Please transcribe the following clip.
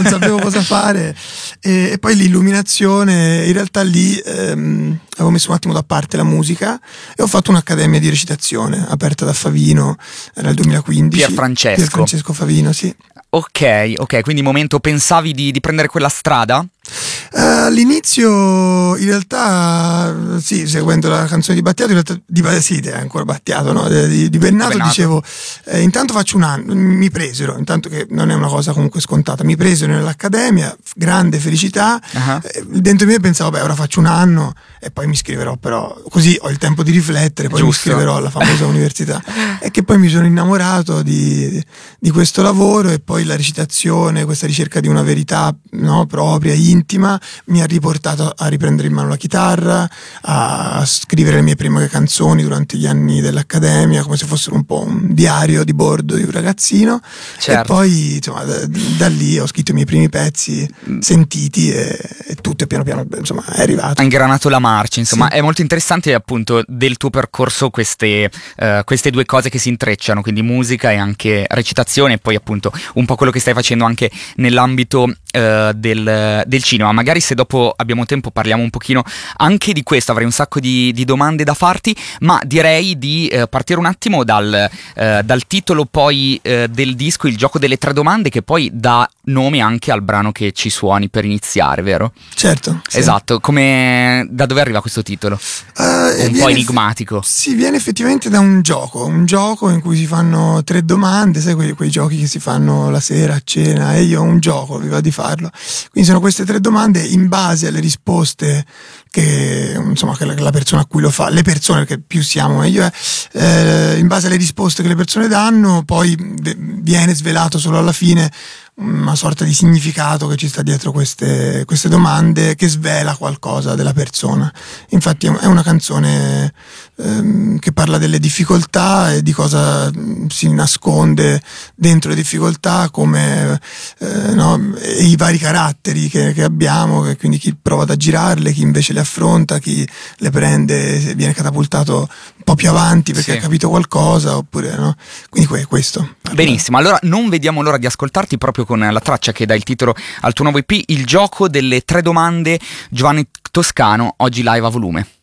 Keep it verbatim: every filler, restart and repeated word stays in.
sapevo cosa fare. E, e poi l'illuminazione, in realtà lì ehm, avevo messo un attimo da parte la musica e ho fatto un'accademia di recitazione aperta da Favino, era il duemilaquindici. Pier Francesco. Pier Francesco Favino, sì. Ok, ok, quindi momento pensavi di, di prendere quella strada? Uh, all'inizio in realtà sì, seguendo la canzone di Battiato, in realtà di, sì, è ancora Battiato, no? di, di Bennato, Bennato dicevo eh, intanto faccio un anno, mi presero, intanto che non è una cosa comunque scontata, mi presero nell'accademia, grande felicità, uh-huh. eh, dentro di me pensavo beh ora faccio un anno e poi mi iscriverò, però così ho il tempo di riflettere, poi Giusto. mi iscriverò alla famosa università. E che poi mi sono innamorato di, di questo lavoro, e poi la recitazione, questa ricerca di una verità, no, propria, intima, mi ha riportato a riprendere in mano la chitarra, a scrivere le mie prime canzoni durante gli anni dell'accademia, come se fossero un po' un diario di bordo di un ragazzino. Certo. E poi insomma da, da lì ho scritto i miei primi pezzi sentiti e, e tutto piano piano insomma è arrivato. Ha ingranato la marcia, insomma. Sì. È molto interessante appunto del tuo percorso queste, uh, queste due cose che si intrecciano, quindi musica e anche recitazione, e poi appunto un po' quello che stai facendo anche nell'ambito uh, del, del cinema. Magari se dopo abbiamo tempo parliamo un pochino anche di questo, avrei un sacco di, di domande da farti, ma direi di uh, partire un attimo dal, uh, dal titolo poi uh, del disco, Il gioco delle tre domande, che poi dà nome anche al brano che ci suoni per iniziare, vero? Certo. Sì. Esatto, come da dove arriva questo titolo? Uh, un viene, po' enigmatico. Sì, viene effettivamente da un gioco, un gioco in cui si fanno tre domande, sai quei, quei giochi che si fanno la sera a cena, e io ho un gioco, vi va di farlo. Quindi sono queste tre domande in base alle risposte che insomma che la, la persona a cui lo fa, le persone, perché più siamo meglio è, eh, in base alle risposte che le persone danno, poi viene svelato solo alla fine una sorta di significato che ci sta dietro queste, queste domande, che svela qualcosa della persona. Infatti è una canzone ehm, che parla delle difficoltà e di cosa si nasconde dentro le difficoltà, come eh, no, e i vari caratteri che, che abbiamo, e quindi chi prova ad aggirarle, chi invece le affronta, chi le prende viene catapultato un po' più avanti perché sì. ha capito qualcosa, oppure no. Quindi que- questo. Benissimo, allora non vediamo l'ora di ascoltarti proprio con la traccia che dà il titolo al tuo nuovo E P, Il gioco delle tre domande, Giovanni Toscano, oggi live a volume.